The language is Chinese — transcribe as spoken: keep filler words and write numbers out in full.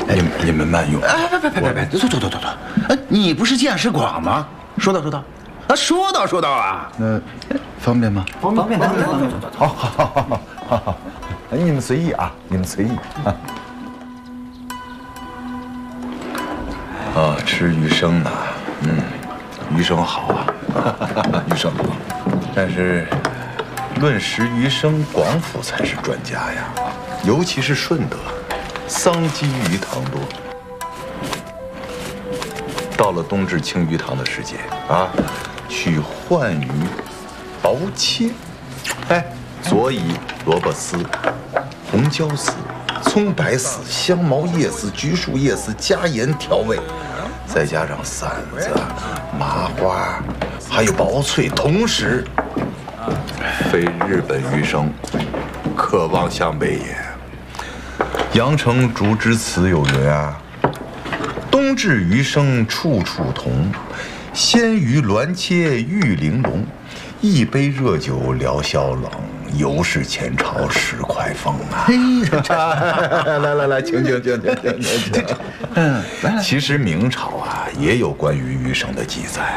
你们你们慢用。 哎，别别别别别，坐坐坐坐坐。哎，你不是见识广吗？说道说道，啊，说道说道啊。 那方便吗？ 方便方便方便。 好好好好好好，你们随意啊，你们随意啊。啊，吃鱼生呢，嗯，鱼生好啊，鱼生好。但是，论食鱼生，广府才是专家呀，尤其是顺德，桑基鱼塘多。到了冬至清鱼塘的时节啊，取鲩鱼，薄切，哎，佐以萝卜丝、红椒丝、葱白丝、香茅叶丝、橘树叶丝，加盐调味，再加上馓子、麻花，还有薄脆，同时，非日本鱼生，可望向北也。杨成竹之词有云啊。冬至鱼生处处同，鲜鱼鸾切玉玲珑。一杯热酒聊宵冷，犹是前朝十块风啊！来来来，请请请请请请。嗯，来来。其实明朝啊也有关于鱼生的记载。